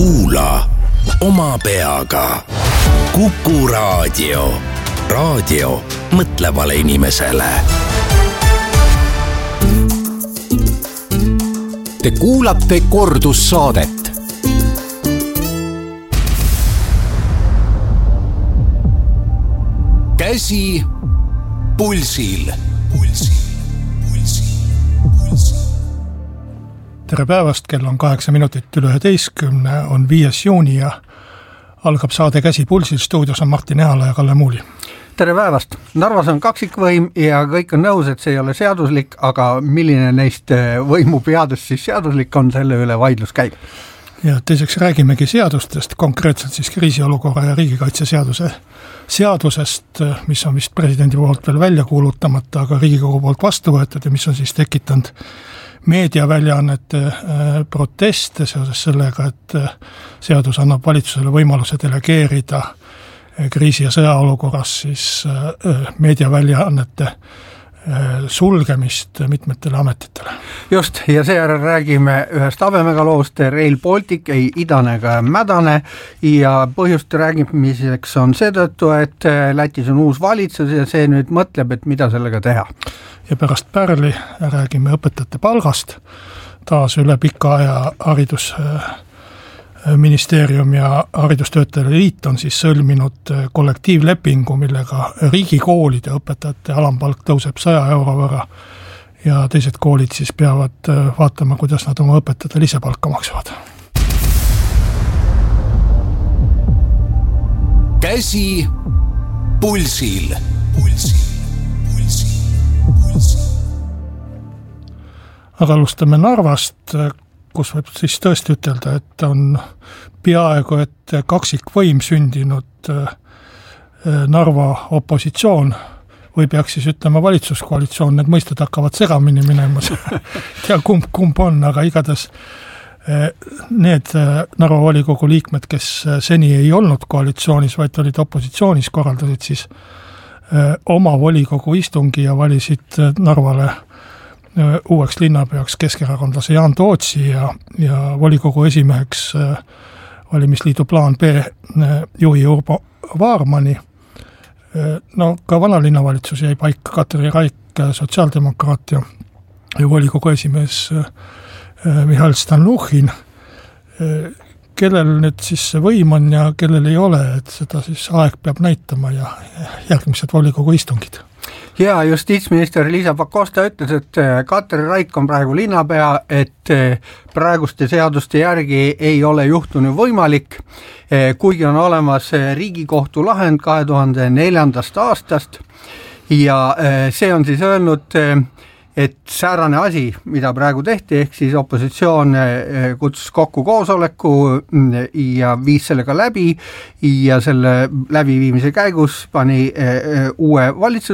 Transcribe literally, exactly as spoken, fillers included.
Kuula oma peaga. Kuku Raadio. Raadio mõtlevale inimesele. Te kuulate kordussaadet. Käsi pulsil. Pulsil, pulsil, pulsil. Tere päevast, kell on kaheksa minutit üle üheteistkümne, on viies juuni ja algab saade Käsi pulsil. Stuudios on Martin Ehala ja Kalle Muuli. Tere päevast! Narvas on kaksikvõim ja kõik on nõus, et see ei ole seaduslik, aga milline neist võimupeadest siis seaduslik on, selle üle vaidlus käib. Ja teiseks räägimegi seadustest, konkreetselt siis kriisiolukorra ja riigikaitseseaduse seadusest, mis on vist presidendi poolt veel välja kuulutamata, aga Riigikogu poolt vastu võetud ja mis on siis tekitanud meediaväljaannete proteste seoses sellega, et seadus annab valitsusele võimaluse delegeerida kriisi- ja sõjaolukorras siis meediaväljaannete sulgemist mitmetele ametitele. Just, ja seejärel räägime ühest habemega loost, Rail Baltic ei idane ega mädane ja põhjust räägimiseks on seetõttu, et Lätis on uus valitsus ja see nüüd mõtleb, et mida sellega teha. Ja pärast Pärli räägime õpetajate palgast, taas üle pika aja haridus Ministeerium ja Haridustöötajate Liit on siis sõlminud kollektiivlepingu, millega riigikoolide õpetajate alampalk tõuseb saja euro võrra ja teised koolid siis peavad vaatama, kuidas nad oma õpetajatele ise palka maksavad. Käsi pulsil. Pulsil, pulsil, pulsil. Aga alustame Narvast, kus võib siis tõesti ütelda, et on peaaegu et kaksikvõim sündinud Narva opositsioon või peaks siis ütlema valitsuskoalitsioon, need mõisted hakkavad segamini minema. Tea kumb, kumb on, aga igatahes need Narva volikogu liikmed, kes seni ei olnud koalitsioonis, vaid olid opositsioonis, korraldasid siis oma volikogu istungi ja valisid Narvale uueks linnapeaks keskerakondlase Jaan Tootsi ja, ja volikogu esimeheks valimisliidu plaan B juhi Urbo Vaarmani. No ka vanalinnavalitsus jäi paika, Katri Raik, sotsiaaldemokraat ja, ja volikogu esimees Mihhail Stalnuhhin. Kellel nüüd siis see võim on ja kellel ei ole, et seda siis aeg peab näitama ja järgmised volikogu istungid. Ja justiitsminister Liisa Pakosta ütles, et Katri Raik on praegu linnapea, et praeguste seaduste järgi ei ole juhtunu võimalik, kuigi on olemas Riigikohtu lahend kahe tuhande neljandast aastast ja see on siis öelnud, et säärane asi, mida praegu tehti, ehk siis opositsioon kutsus kokku koosoleku ja viis sellega läbi ja selle läbiviimise käigus pani uue valitsuse